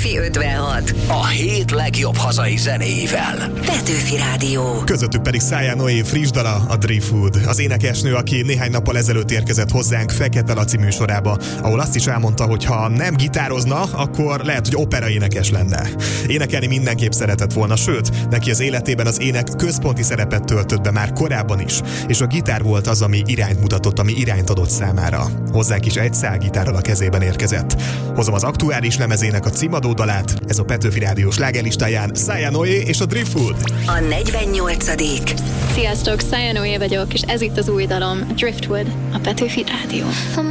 Petőfi 56. A 7 legjobb hazai zenéivel. Petőfi Rádió. Közöttük pedig Szájá Noé friss dala, a Driftwood. Az énekesnő, aki néhány nappal ezelőtt érkezett hozzánk Fekete Laci műsorába, ahol azt is elmondta, hogy ha nem gitározna, akkor lehet, hogy operaénekes lenne. Énekelni mindenképp szeretett volna, sőt, neki az életében az ének központi szerepet töltött be már korábban is, és a gitár volt az, ami irányt mutatott, ami irányt adott számára. Hozzánk is egy szál gitárral a kezében érkezett. Hozom az aktuális lemezének a címadó dalát, ez a Petőfi Rádió slágerlistáján Szájá Noé és a Driftwood. A 48. Sziasztok, Szájá Noé vagyok, és ez itt az új dalom, Driftwood, a Petőfi Rádió.